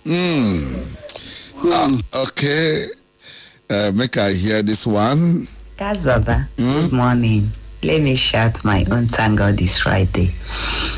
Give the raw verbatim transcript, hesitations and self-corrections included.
Mm. Mm. Uh, okay. Uh, make I hear this one. That's Baba. Mm? Good morning. Let me shout my own thank God this Friday.